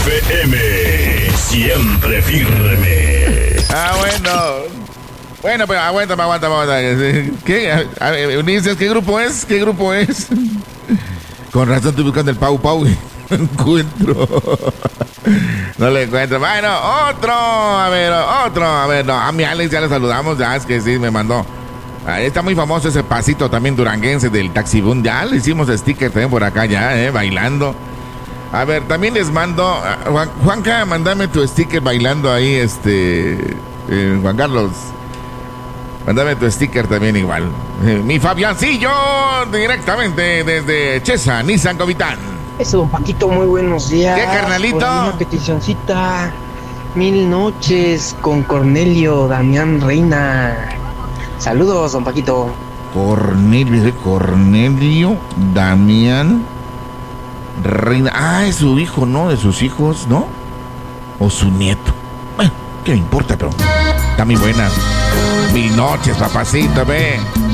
FM, siempre firme. Bueno, pero aguanta. ¿Qué? A ver, Ulises, ¿qué grupo es? Con razón estoy buscando el Pau. No le encuentro. Bueno, otro. A ver, no. A mi Alex ya le saludamos, ya es que sí, me mandó. Ahí está muy famoso ese pasito también duranguense del Taxibún. Ya le hicimos sticker también por acá ya, bailando. A ver, también les mando. Juanca, mándame tu sticker bailando ahí, Juan Carlos. Mándame tu sticker también igual. Mi Fabiancillo, directamente desde Chesa, Nissan Comitán. Eso, don Paquito, muy buenos días. ¿Qué, carnalito? Por una peticioncita. 1000 noches con Cornelio Damián Reina. Saludos, don Paquito. Cornelio Damián Reina. Ah, es su hijo, ¿no? De sus hijos, ¿no? O su nieto. Bueno, ¿qué me importa? Pero está muy buena. 1000 noches, papacito, ve.